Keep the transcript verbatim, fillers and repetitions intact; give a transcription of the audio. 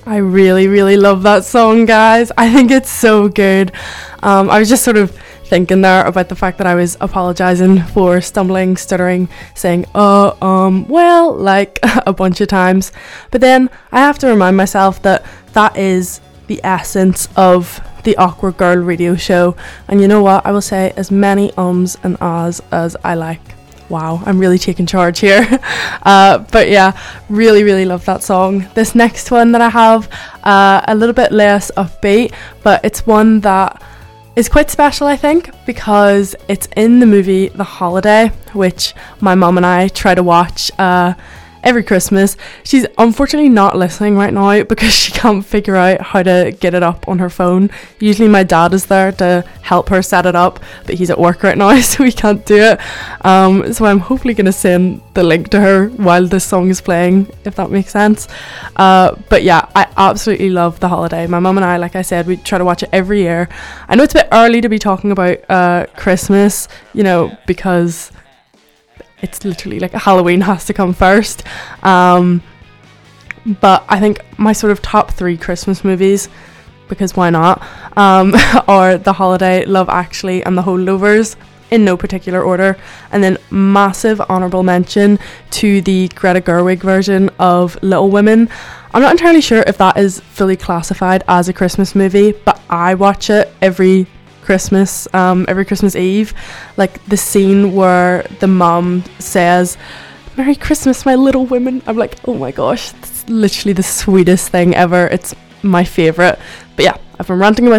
I really, really love that song, guys. I think it's so good. Um, I was just sort of thinking there about the fact that I was apologising for stumbling, stuttering, saying, oh, um, well, like a bunch of times. But then I have to remind myself that that is the essence of the Awkward Girl radio show. And you know what? I will say as many ums and ahs as I like. Wow, I'm really taking charge here. uh, but yeah, really, really love that song. This next one that I have, uh, a little bit less upbeat, but it's one that is quite special, I think, because it's in the movie The Holiday, which my mum and I try to watch uh, every Christmas. She's unfortunately not listening right now because she can't figure out how to get it up on her phone. Usually my dad is there to help her set it up, but he's at work right now, so he can't do it. Um, so I'm hopefully going to send the link to her while this song is playing, if that makes sense. Uh, but yeah, I absolutely love The Holiday. My mum and I, like I said, we try to watch it every year. I know it's a bit early to be talking about uh, Christmas, you know, because it's literally like Halloween has to come first. Um, but I think my sort of top three Christmas movies, because why not, um, are The Holiday, Love Actually, and The Holdovers, in no particular order. And then massive honourable mention to the Greta Gerwig version of Little Women. I'm not entirely sure if that is fully classified as a Christmas movie, but I watch it every Christmas, um, every Christmas Eve. Like the scene where the mum says, "Merry Christmas, my little women." I'm like, oh my gosh, that's literally the sweetest thing ever. It's my favourite. But yeah, I've been ranting about